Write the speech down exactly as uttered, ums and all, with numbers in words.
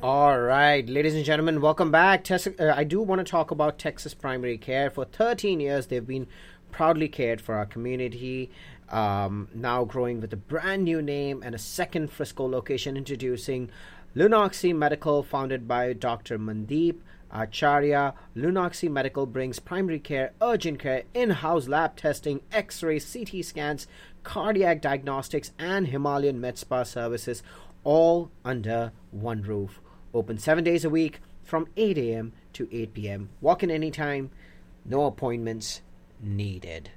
All right, ladies and gentlemen, welcome back. Tes- uh, I do want to talk about Texas Primary Care. For thirteen years, they've been proudly cared for our community. Um, now growing with a brand new name and a second Frisco location, introducing Lunoxy Medical, founded by Doctor Mandeep Acharya. Lunoxy Medical brings primary care, urgent care, in-house lab testing, x-ray, C T scans, cardiac diagnostics, and Himalayan Med Spa services, all under one roof. Open seven days a week from eight a.m. to eight p.m. Walk in anytime. No appointments needed.